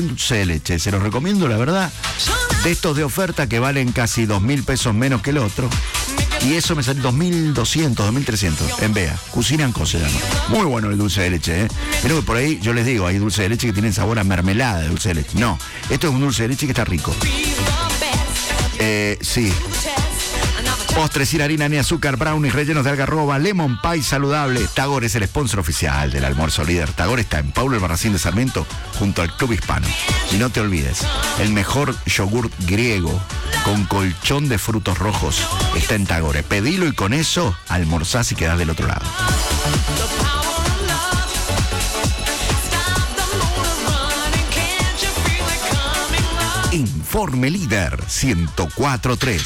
dulce de leche. Se los recomiendo, la verdad. De estos de oferta que valen casi 2.000 pesos menos que el otro. Y eso me sale 2.200, 2.300 en Bea. Cocinan Co se llama. Muy bueno el dulce de leche, ¿eh? Pero que por ahí, yo les digo, hay dulce de leche que tienen sabor a mermelada de dulce de leche. No, esto es un dulce de leche que está rico. Sí. Postres sin harina ni azúcar, brownies rellenos de algarroba, lemon pie saludable. Tagore es el sponsor oficial del almuerzo líder. Tagore está en Paulo Albarracín de Sarmiento, junto al Club Hispano. Y no te olvides, el mejor yogur griego con colchón de frutos rojos está en Tagore. Pedilo y con eso almorzás y quedás del otro lado. Informe Líder 104.3.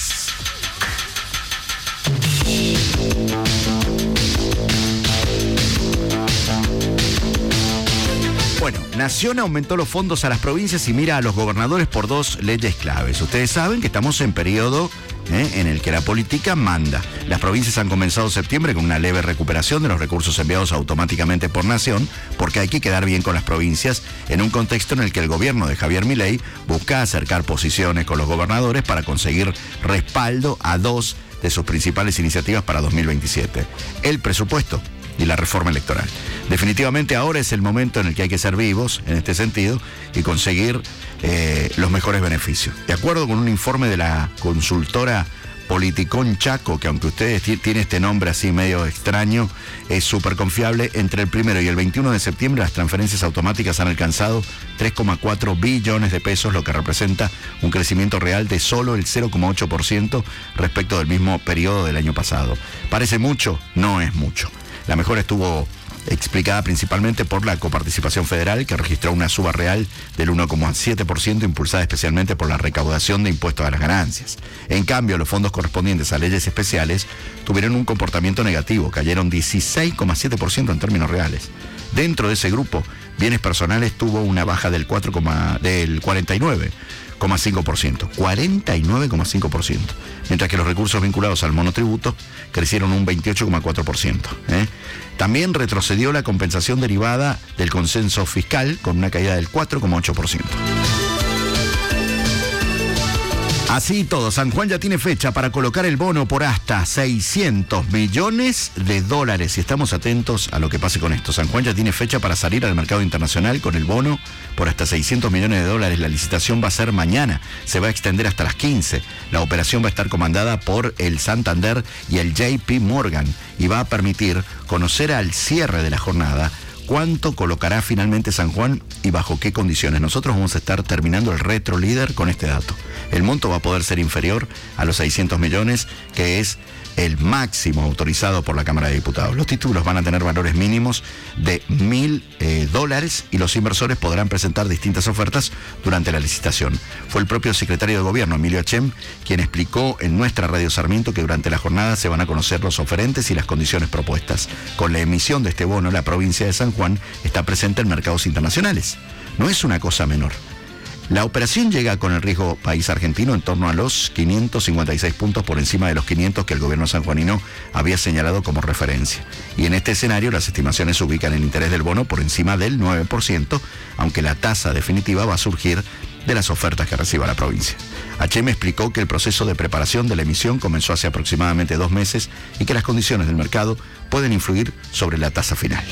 Bueno, Nación aumentó los fondos a las provincias y mira a los gobernadores por dos leyes claves. Ustedes saben que estamos en periodo en el que la política manda. Las provincias han comenzado septiembre con una leve recuperación de los recursos enviados automáticamente por Nación, porque hay que quedar bien con las provincias en un contexto en el que el gobierno de Javier Milei busca acercar posiciones con los gobernadores para conseguir respaldo a dos de sus principales iniciativas para 2027. El presupuesto y la reforma electoral. Definitivamente ahora es el momento en el que hay que ser vivos en este sentido y conseguir los mejores beneficios. De acuerdo con un informe de la consultora Politicón Chaco, que aunque ustedes tiene este nombre así medio extraño, es súper confiable, entre el 1 y el 21 de septiembre las transferencias automáticas han alcanzado 3,4 billones de pesos, lo que representa un crecimiento real de solo el 0,8% respecto del mismo periodo del año pasado. ¿Parece mucho? No es mucho. La mejora estuvo explicada principalmente por la coparticipación federal, que registró una suba real del 1,7%, impulsada especialmente por la recaudación de impuestos a las ganancias. En cambio, los fondos correspondientes a leyes especiales tuvieron un comportamiento negativo, cayeron 16,7% en términos reales. Dentro de ese grupo, bienes personales tuvo una baja del 49,5%, mientras que los recursos vinculados al monotributo crecieron un 28,4%. También retrocedió la compensación derivada del consenso fiscal con una caída del 4,8%. Así y todo, San Juan ya tiene fecha para colocar el bono por hasta 600 millones de dólares. Y estamos atentos a lo que pase con esto. San Juan ya tiene fecha para salir al mercado internacional con el bono por hasta 600 millones de dólares. La licitación va a ser mañana, se va a extender hasta las 15. La operación va a estar comandada por el Santander y el JP Morgan y va a permitir conocer al cierre de la jornada cuánto colocará finalmente San Juan y bajo qué condiciones. Nosotros vamos a estar terminando el retro líder con este dato. El monto va a poder ser inferior a los 600 millones, que es el máximo autorizado por la Cámara de Diputados. Los títulos van a tener valores mínimos de $1.000 y los inversores podrán presentar distintas ofertas durante la licitación. Fue el propio secretario de Gobierno, Emilio Achem, quien explicó en nuestra Radio Sarmiento que durante la jornada se van a conocer los oferentes y las condiciones propuestas. Con la emisión de este bono, la provincia de San Juan está presente en mercados internacionales. No es una cosa menor. La operación llega con el riesgo país argentino en torno a los 556 puntos por encima de los 500 que el gobierno sanjuanino había señalado como referencia. Y en este escenario las estimaciones ubican el interés del bono por encima del 9%, aunque la tasa definitiva va a surgir de las ofertas que reciba la provincia. Achem explicó que el proceso de preparación de la emisión comenzó hace aproximadamente 2 meses y que las condiciones del mercado pueden influir sobre la tasa final.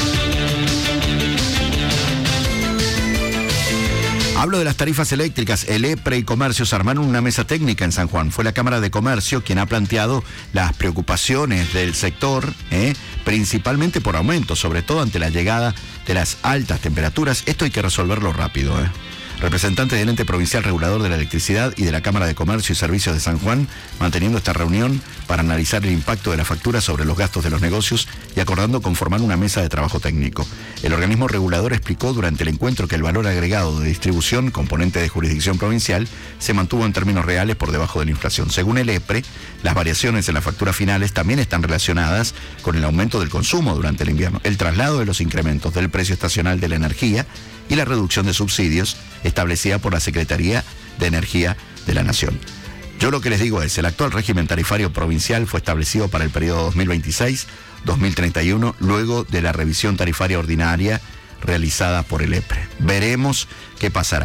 Hablo de las tarifas eléctricas. El EPRE y Comercio se armaron una mesa técnica en San Juan. Fue la Cámara de Comercio quien ha planteado las preocupaciones del sector, principalmente por aumentos, sobre todo ante la llegada de las altas temperaturas. Esto hay que resolverlo rápido. Representantes del ente provincial regulador de la electricidad y de la Cámara de Comercio y Servicios de San Juan, manteniendo esta reunión para analizar el impacto de la factura sobre los gastos de los negocios y acordando conformar una mesa de trabajo técnico. El organismo regulador explicó durante el encuentro que el valor agregado de distribución, componente de jurisdicción provincial, se mantuvo en términos reales por debajo de la inflación. Según el EPRE, las variaciones en las facturas finales también están relacionadas con el aumento del consumo durante el invierno, el traslado de los incrementos del precio estacional de la energía y la reducción de subsidios establecida por la Secretaría de Energía de la Nación. Yo lo que les digo es, el actual régimen tarifario provincial fue establecido para el periodo 2026-2031, luego de la revisión tarifaria ordinaria realizada por el EPRE. Veremos qué pasará.